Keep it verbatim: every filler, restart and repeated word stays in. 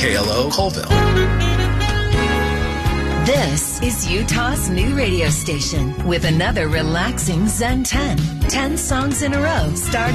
K L O Colville. This is Utah's new radio station with another relaxing Zen ten. ten songs in a row starting